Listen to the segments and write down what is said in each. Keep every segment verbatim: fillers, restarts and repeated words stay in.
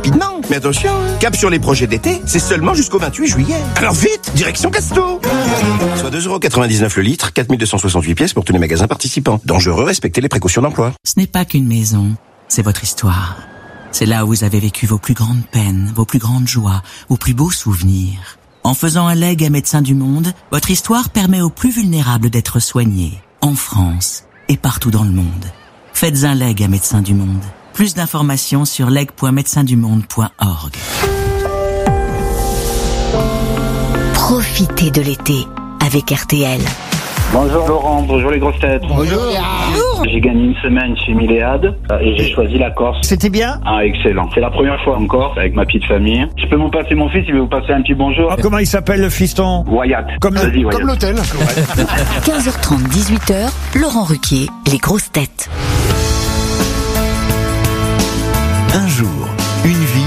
rapidement. Mais attention, cap sur les projets d'été, c'est seulement jusqu'au vingt-huit juillet. Alors vite, direction Casto. Soit deux euros quatre-vingt-dix-neuf le litre, quatre mille deux cent soixante-huit pièces pour tous les magasins participants. Dangereux, respectez les précautions d'emploi. Ce n'est pas qu'une maison, c'est votre histoire. C'est là où vous avez vécu vos plus grandes peines, vos plus grandes joies, vos plus beaux souvenirs. En faisant un legs à Médecins du Monde, votre histoire permet aux plus vulnérables d'être soignés, en France et partout dans le monde. Faites un legs à Médecins du Monde. Plus d'informations sur leg point médecins du monde point org. Profitez de l'été avec R T L. Bonjour Laurent, bonjour les grosses têtes. Bonjour. J'ai gagné une semaine chez Milléade et j'ai choisi la Corse. C'était bien? Ah, excellent. C'est la première fois en Corse avec ma petite famille. Je peux vous passer mon fils, il veut vous passer un petit bonjour. Ah, comment il s'appelle le fiston? Wyatt. Comme, Vas-y, Wyatt. comme l'hôtel. quinze heures trente, dix-huit heures, Laurent Ruquier, les grosses têtes. Un jour, une vie.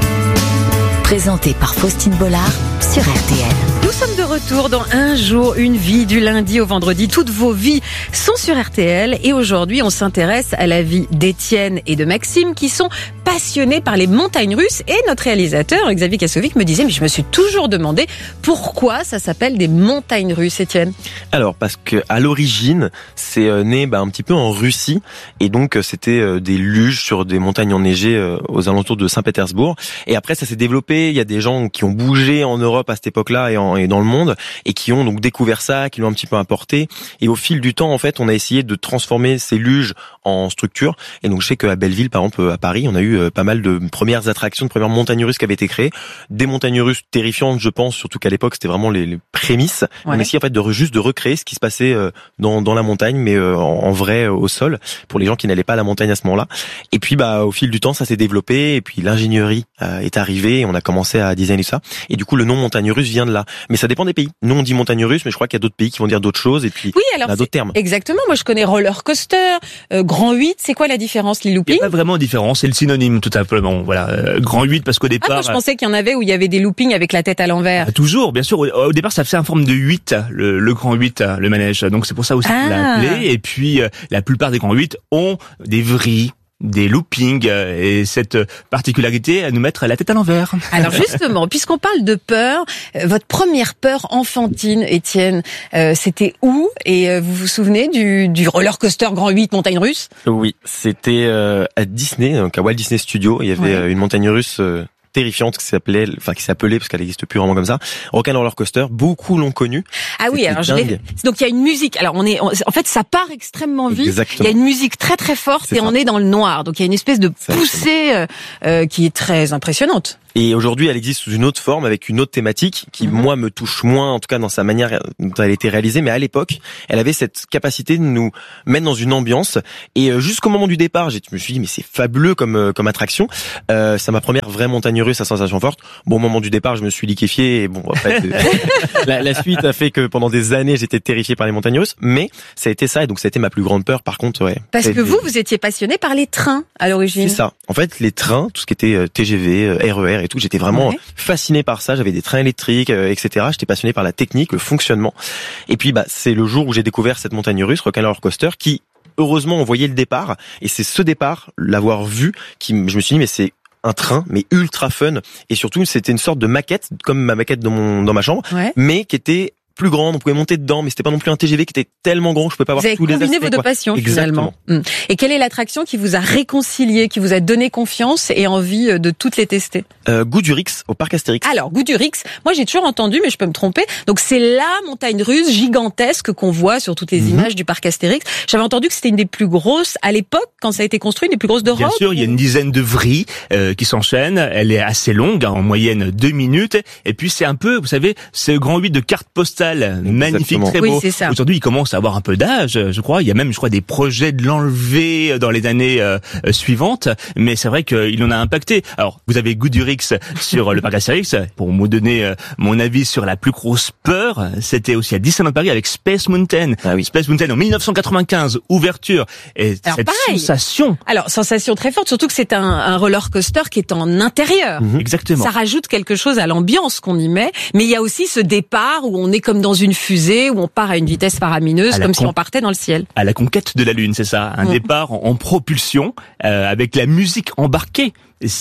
Présenté par Faustine Bollard sur R T L. Nous sommes de retour dans Un jour, une vie, du lundi au vendredi. Toutes vos vies sont sur R T L et aujourd'hui on s'intéresse à la vie d'Étienne et de Maxime qui sont passionnés par les montagnes russes et notre réalisateur Xavier Kassovic me disait mais je me suis toujours demandé pourquoi ça s'appelle des montagnes russes, Étienne. Alors parce que à l'origine c'est né bah, un petit peu en Russie et donc c'était des luges sur des montagnes enneigées aux alentours de Saint-Pétersbourg et après ça s'est développé, il y a des gens qui ont bougé en Europe à cette époque-là et, en, et dans le monde et qui ont donc découvert ça, qui l'ont un petit peu importé et au fil du temps en fait on a essayé de transformer ces luges en structures et donc je sais qu'à Belleville par exemple à Paris on a eu pas mal de premières attractions, de premières montagnes russes qui avaient été créées, des montagnes russes terrifiantes je pense, surtout qu'à l'époque c'était vraiment les, les prémices. Ouais. On essayait en fait de juste de recréer ce qui se passait dans, dans la montagne mais en, en vrai au sol pour les gens qui n'allaient pas à la montagne à ce moment-là. Et puis bah au fil du temps ça s'est développé et puis l'ingénierie euh, est arrivée et on a commencé à designer ça et du coup le nom montagne russe vient de là. Mais ça dépend des pays. Nous on dit montagne russe mais je crois qu'il y a d'autres pays qui vont dire d'autres choses et puis oui, alors on a d'autres termes. Exactement, moi je connais roller coaster, euh, grand huit, c'est quoi la différence, les loopings? Il n'y a pas vraiment de différence, c'est le synonyme tout simplement. Voilà, euh, grand huit parce qu'au départ... Ah, moi je pensais qu'il y en avait où il y avait des loopings avec la tête à l'envers. Ah, toujours, bien sûr. Au, au départ ça faisait en forme de huit, le, le grand huit, le manège. Donc c'est pour ça aussi ah. qu'on l'a appelé. Et puis euh, la plupart des grands huit ont des vrilles, des loopings et cette particularité à nous mettre la tête à l'envers. Alors justement, puisqu'on parle de peur, votre première peur enfantine, Étienne, euh, c'était où? Et euh, vous vous souvenez du, du roller coaster grand huit montagne russe? Oui, c'était euh, à Disney, donc à Walt Disney Studios. Il y avait ouais. une montagne russe euh, terrifiante qui s'appelait, enfin qui s'appelait parce qu'elle n'existe plus vraiment comme ça, Rock 'n' Roller Coaster. Beaucoup l'ont connu. Ah oui, alors je l'ai... donc il y a une musique. Alors on est, on... en fait, ça part extrêmement vite. Exactement. Il y a une musique très très forte et ça. On est dans le noir. Donc il y a une espèce de poussée euh, euh, qui est très impressionnante. Et aujourd'hui, elle existe sous une autre forme, avec une autre thématique, qui, mm-hmm. moi, me touche moins, en tout cas dans sa manière dont elle a été réalisée. Mais à l'époque, elle avait cette capacité de nous mettre dans une ambiance. Et jusqu'au moment du départ, je me suis dit, mais c'est fabuleux comme comme attraction. Euh, c'est ma première vraie montagne russe à sensation forte. Bon, au moment du départ, je me suis liquéfié. Et bon, après, la, la suite a fait que pendant des années, j'étais terrifié par les montagnes russes. Mais ça a été ça, et donc ça a été ma plus grande peur. Par contre, ouais. Parce que vous, vous étiez passionné par les trains à l'origine. C'est ça. En fait, les trains, tout ce qui était T G V, R E R et tout, j'étais vraiment ouais. fasciné par ça. J'avais des trains électriques, euh, et cetera. J'étais passionné par la technique, le fonctionnement. Et puis, bah, c'est le jour où j'ai découvert cette montagne russe, Rock 'n' Roller Coaster, qui, heureusement, on voyait le départ. Et c'est ce départ, l'avoir vu, qui, je me suis dit, mais c'est un train, mais ultra fun. Et surtout, c'était une sorte de maquette, comme ma maquette dans mon, dans ma chambre, ouais. mais qui était plus grande, on pouvait monter dedans, mais c'était pas non plus un T G V qui était tellement grand que je pouvais pas voir tous les aspects. Vous avez combiné vos deux passions, finalement. Et quelle est l'attraction qui vous a réconcilié, qui vous a donné confiance et envie de toutes les tester? euh, Goudurix, au parc Astérix. Alors, Goudurix, moi j'ai toujours entendu, mais je peux me tromper, donc c'est la montagne russe gigantesque qu'on voit sur toutes les mmh. images du parc Astérix. J'avais entendu que c'était une des plus grosses, à l'époque, quand ça a été construit, une des plus grosses d'Europe. Bien sûr, il y a une dizaine de vrilles euh, qui s'enchaînent, elle est assez longue, en moyenne deux minutes, et puis c'est un peu, vous savez, c'est le grand huit de carte postale. Magnifique, très beau. Oui, aujourd'hui, il commence à avoir un peu d'âge, je crois. Il y a même, je crois, des projets de l'enlever dans les années euh, suivantes. Mais c'est vrai qu'il en a impacté. Alors, vous avez Goudurix sur le parc Astérix. Pour vous donner euh, mon avis sur la plus grosse peur, c'était aussi à Disneyland Paris avec Space Mountain. Ah oui. Space Mountain en dix-neuf cent quatre-vingt-quinze, ouverture. Et alors, cette pareil. sensation. Alors, sensation très forte, surtout que c'est un, un roller coaster qui est en intérieur. Mmh. Exactement. Ça rajoute quelque chose à l'ambiance qu'on y met. Mais il y a aussi ce départ où on est comme dans une fusée, où on part à une vitesse faramineuse, comme con... si on partait dans le ciel. À la conquête de la Lune, c'est ça. Un mmh. départ en, en propulsion, euh, avec la musique embarquée. Et ça,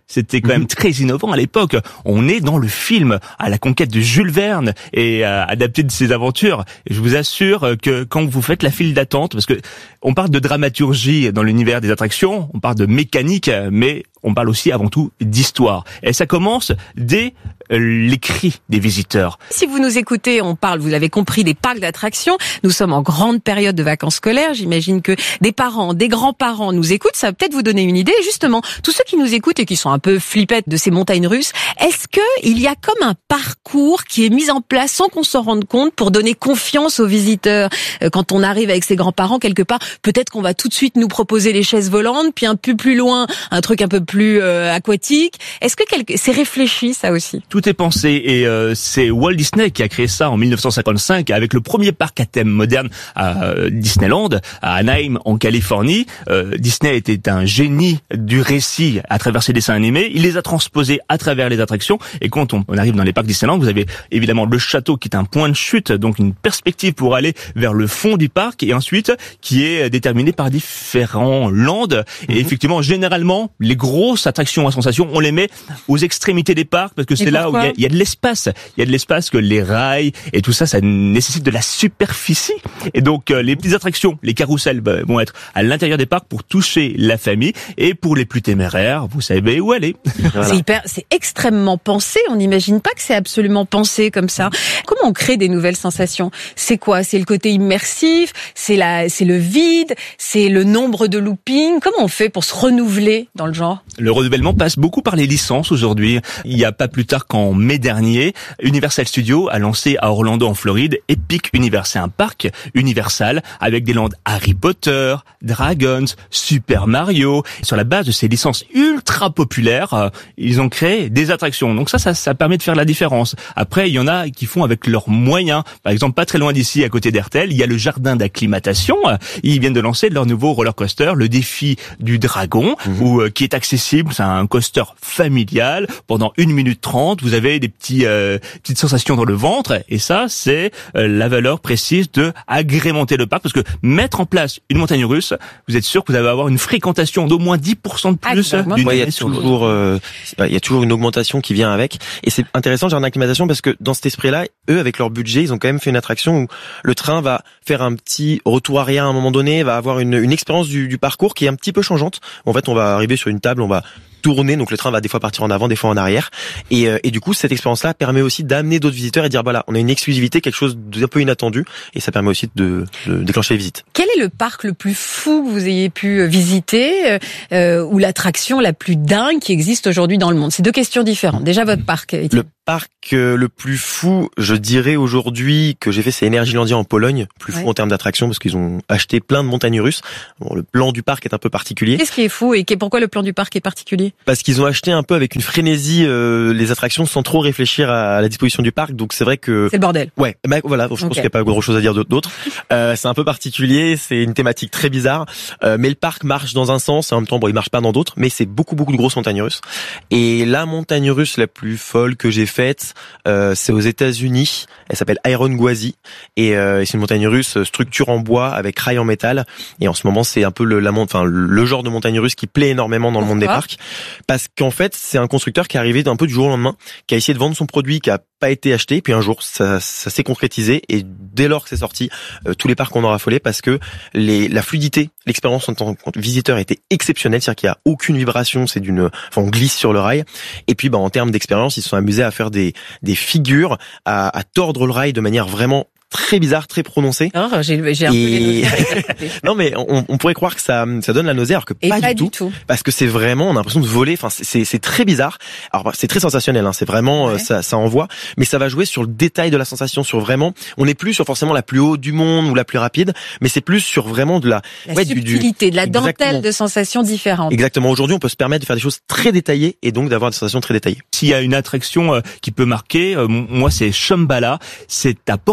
c'était quand même très innovant à l'époque. On est dans le film à la conquête de Jules Verne et euh, adapté de ses aventures. Et je vous assure que quand vous faites la file d'attente, parce que on parle de dramaturgie dans l'univers des attractions, on parle de mécanique, mais on parle aussi avant tout d'histoire. Et ça commence dès les cris des visiteurs. Si vous nous écoutez, on parle, vous l'avez compris, des parcs d'attractions. Nous sommes en grande période de vacances scolaires. J'imagine que des parents, des grands-parents nous écoutent. Ça va peut-être vous donner une idée. Justement, tous ceux qui nous écoutent et qui sont un peu flippettes de ces montagnes russes, est-ce que il y a comme un parcours qui est mis en place sans qu'on s'en rende compte pour donner confiance aux visiteurs? Quand on arrive avec ses grands-parents quelque part, peut-être qu'on va tout de suite nous proposer les chaises volantes, puis un peu plus loin, un truc un peu plus plus euh, aquatique. Est-ce que quelque... c'est réfléchi ça aussi? Tout est pensé et euh, c'est Walt Disney qui a créé ça en mille neuf cent cinquante-cinq avec le premier parc à thème moderne à euh, Disneyland, à Anaheim en Californie. Euh, Disney était un génie du récit à travers ses dessins animés. Il les a transposés à travers les attractions et quand on, on arrive dans les parcs Disneyland, vous avez évidemment le château qui est un point de chute, donc une perspective pour aller vers le fond du parc et ensuite qui est déterminé par différents lands. Et effectivement, généralement, les grosses attractions à sensations, on les met aux extrémités des parcs parce que c'est là où il y a, il y a de l'espace. Il y a de l'espace que les rails et tout ça, ça nécessite de la superficie. Et donc, euh, les petites attractions, les carrousels bah, vont être à l'intérieur des parcs pour toucher la famille. Et pour les plus téméraires, vous savez où aller. Voilà. C'est hyper, c'est extrêmement pensé. On n'imagine pas que c'est absolument pensé comme ça. Comment on crée des nouvelles sensations? C'est quoi? C'est le côté immersif? C'est la, c'est le vide? C'est le nombre de loopings? Comment on fait pour se renouveler dans le genre? Le renouvellement passe beaucoup par les licences aujourd'hui. Il n'y a pas plus tard qu'en mai dernier, Universal Studios a lancé à Orlando en Floride Epic Universe. C'est un parc Universal avec des landes Harry Potter, Dragons, Super Mario. Et sur la base de ces licences ultra populaires, ils ont créé des attractions. Donc ça, ça, ça permet de faire la différence. Après, il y en a qui font avec leurs moyens. Par exemple, pas très loin d'ici, à côté d'Hertel, il y a le jardin d'acclimatation. Ils viennent de lancer leur nouveau roller coaster, le défi du dragon, mmh. où, euh, qui est accessible. C'est un coaster familial. Pendant une minute trente, vous avez des petits, euh, petites sensations dans le ventre. Et ça, c'est euh, la valeur précise de agrémenter le parc. Parce que mettre en place une montagne russe, vous êtes sûr que vous allez avoir une fréquentation d'au moins dix pour cent de plus. Ah, ouais, il y a toujours, euh, il y a toujours une augmentation qui vient avec. Et c'est intéressant, genre d'acclimatation, parce que dans cet esprit-là, eux, avec leur budget, ils ont quand même fait une attraction où le train va faire un petit retour arrière à un moment donné, va avoir une, une expérience du, du parcours qui est un petit peu changeante. En fait, on va arriver sur une table, on va tourner, donc le train va des fois partir en avant, des fois en arrière, et, euh, et du coup cette expérience-là permet aussi d'amener d'autres visiteurs et de dire voilà, on a une exclusivité, quelque chose d'un peu inattendu, et ça permet aussi de, de déclencher les visites. Quel est le parc le plus fou que vous ayez pu visiter, euh, ou l'attraction la plus dingue qui existe aujourd'hui dans le monde? C'est deux questions différentes. Déjà votre parc, Étienne. Le parc euh, le plus fou, je dirais aujourd'hui que j'ai fait, c'est Energylandia en Pologne, plus fou ouais. en termes d'attraction parce qu'ils ont acheté plein de montagnes russes. Bon, le plan du parc est un peu particulier. Qu'est-ce qui est fou et pourquoi le plan du parc est particulier? Parce qu'ils ont acheté un peu avec une frénésie euh, les attractions sans trop réfléchir à la disposition du parc, donc c'est vrai que c'est le bordel. Ouais, bah, voilà, je okay. pense qu'il n'y a pas grand chose à dire d'autre. euh, c'est un peu particulier, c'est une thématique très bizarre, euh, mais le parc marche dans un sens, et en même temps bon, il marche pas dans d'autres, mais c'est beaucoup beaucoup de grosses montagnes russes. Et la montagne russe la plus folle que j'ai faite, euh, c'est aux États-Unis. Elle s'appelle Iron Gwazi et euh, c'est une montagne russe structure en bois avec rails en métal. Et en ce moment, c'est un peu le, la, enfin le genre de montagne russe qui plaît énormément dans le monde des parcs, parce qu'en fait, c'est un constructeur qui est arrivé d'un peu du jour au lendemain, qui a essayé de vendre son produit, qui a pas été acheté, puis un jour ça, ça s'est concrétisé et dès lors que c'est sorti, euh, tous les parcs en ont raffolé parce que les, la fluidité, l'expérience en tant que visiteur était exceptionnelle, c'est-à-dire qu'il y a aucune vibration, c'est d'une, enfin on glisse sur le rail. Et puis bah en termes d'expérience, ils se sont amusés à faire des des figures, à, à tordre le rail de manière vraiment très bizarre, très prononcé. Oh, j'ai, j'ai un et... peu non mais on, on pourrait croire que ça, ça donne la nausée, alors que et pas, pas du, du tout, tout. Parce que c'est vraiment, on a l'impression de voler. Enfin, c'est, c'est très bizarre. Alors c'est très sensationnel, hein, c'est vraiment ouais. ça, ça envoie. Mais ça va jouer sur le détail de la sensation, sur vraiment. On n'est plus sur forcément la plus haute du monde ou la plus rapide, mais c'est plus sur vraiment de la, la ouais, subtilité, du, du... de la dentelle Exactement. de sensations différentes. Exactement. Aujourd'hui, on peut se permettre de faire des choses très détaillées et donc d'avoir des sensations très détaillées. S'il y a une attraction euh, qui peut marquer, euh, moi c'est Shambhala, c'est à Port Aventura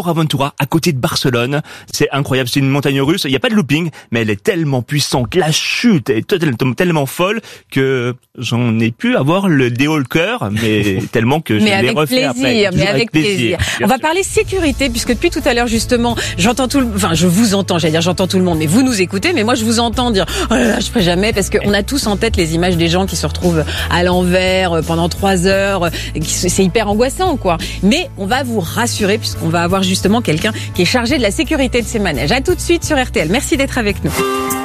Andorre, à côté de Barcelone. C'est incroyable, c'est une montagne russe. Il n'y a pas de looping, mais elle est tellement puissante. La chute est tellement folle que j'en ai pu avoir le déo le cœur, mais tellement que je l'ai refait après. Mais avec, avec plaisir. On va parler sécurité, puisque depuis tout à l'heure, justement, j'entends tout le, enfin, je vous entends, j'allais dire, j'entends tout le monde, mais vous nous écoutez, mais moi, je vous entends dire, oh là là, je ferai jamais, parce qu'on a tous en tête les images des gens qui se retrouvent à l'envers pendant trois heures, c'est hyper angoissant, quoi. Mais on va vous rassurer, puisqu'on va avoir justement quelqu'un qui est chargé de la sécurité de ces manèges. À tout de suite sur R T L. Merci d'être avec nous.